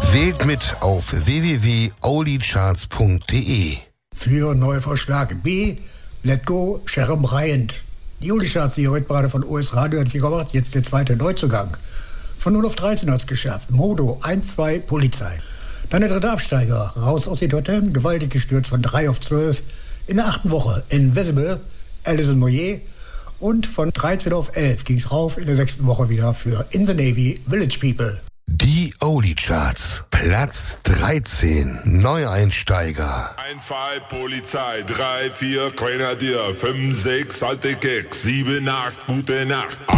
Wählt mit auf www.oldicharts.de. Für Neuvorschlag B, Let Go, Sharon Bryant. Die Oldie-Charts, die Hitparade von US Radio und Figo macht, jetzt der zweite Neuzugang. Von 0 auf 13 hat es geschafft. Modo, 1-2, Polizei. Dann der dritte Absteiger, raus aus den Top 10, gewaltig gestürzt von 3 auf 12. In der 8. Woche, Invisible, Alison Moyer. Und von 13 auf 11 ging es rauf in der 6. Woche wieder für In the Navy, Village People. Die Oldie-Charts, Platz 13, Neueinsteiger. 1, 2, Polizei, 3, 4, Grenadier, 5, 6, alte Keks, 7, 8, gute Nacht.